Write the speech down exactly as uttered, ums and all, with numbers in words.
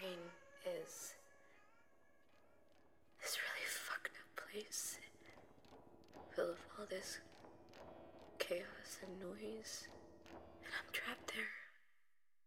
brain is this really fucked up place, full of all this chaos and noise, and I'm trapped there.